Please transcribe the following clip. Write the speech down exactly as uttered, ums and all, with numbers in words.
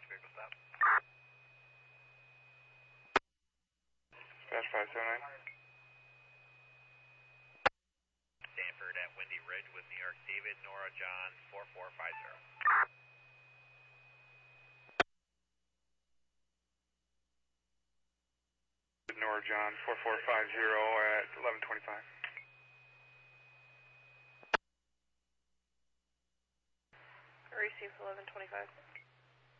dispatch vehicle stop. Dispatch five seven nine. Stanford at Windy Ridge with New York David, Nora John four four five zero. Nora John four four five zero at eleven twenty-five. Received eleven twenty-five.